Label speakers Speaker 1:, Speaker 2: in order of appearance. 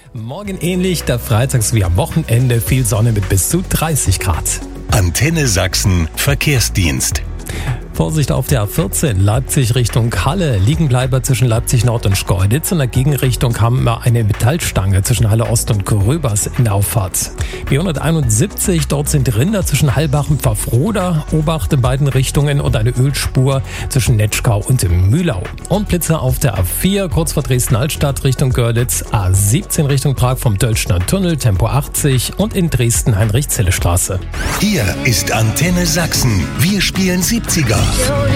Speaker 1: Morgen ähnlich, der Freitags wie am Wochenende viel Sonne mit bis zu 30 Grad.
Speaker 2: Antenne Sachsen Verkehrsdienst.
Speaker 1: Vorsicht auf der A14 Leipzig Richtung Halle. Liegenbleiber zwischen Leipzig Nord und Schkeuditz. In der Gegenrichtung haben wir eine Metallstange zwischen Halle Ost und Gröbers in der Auffahrt. B171, dort sind Rinder zwischen Hallbach und Pfaffroda. Obacht in beiden Richtungen und eine Ölspur zwischen Netschkau und Mühlau. Und Blitzer auf der A4 kurz vor Dresden-Altstadt Richtung Görlitz. A17 Richtung Prag vom Dölschner Tunnel, Tempo 80 und in Dresden Heinrich-Zelle-Straße.
Speaker 2: Hier ist Antenne Sachsen. Wir spielen 70er.